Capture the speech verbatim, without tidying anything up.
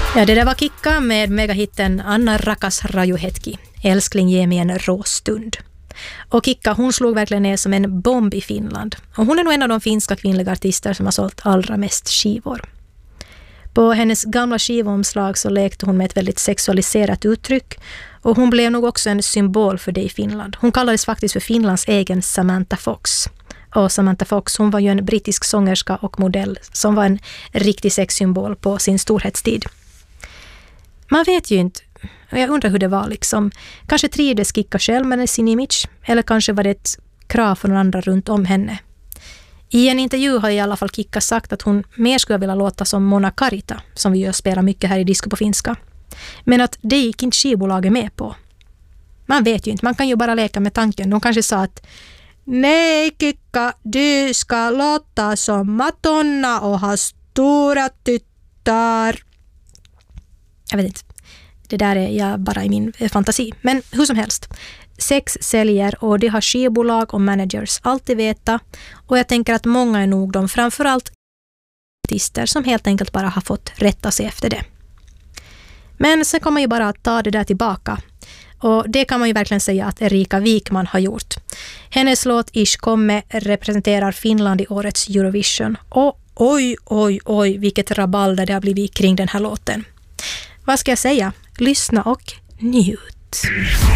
Ja, det där var Kikka med megahitten Anna Rakas Rajuhetki. Älskling, ge mig en råstund. Och Kikka, hon slog verkligen ner som en bomb i Finland. Och hon är nog en av de finska kvinnliga artister som har sålt allra mest skivor. På hennes gamla skivomslag så lekte hon med ett väldigt sexualiserat uttryck. Och hon blev nog också en symbol för det i Finland. Hon kallades faktiskt för Finlands egen Samantha Fox. Och Samantha Fox, hon var ju en brittisk sångerska och modell som var en riktig sexsymbol på sin storhetstid. Man vet ju inte, och jag undrar hur det var liksom. Kanske trivdes Kikka själv med sin image, eller kanske var det ett krav från andra runt om henne. I en intervju har i alla fall Kikka sagt att hon mer skulle vilja låta som Mona Karita, som vi ju spelar mycket här i Disco på finska. Men att det gick inte skivbolaget med på. Man vet ju inte, man kan ju bara leka med tanken. De kanske sa att nej Kikka, du ska låta som Madonna och ha stora tuttar. Jag vet inte. Det där är jag bara i min fantasi. Men hur som helst. Sex säljer och det har skivbolag och managers alltid veta. Och jag tänker att många är nog de framförallt artister som helt enkelt bara har fått rätta sig efter det. Men sen kommer man ju bara att ta det där tillbaka. Och det kan man ju verkligen säga att Erika Wikman har gjort. Hennes låt Ish komme representerar Finland i årets Eurovision. Och oj, oj, oj, vilket rabalder det har blivit kring den här låten. Vad ska jag säga? Lyssna och njut.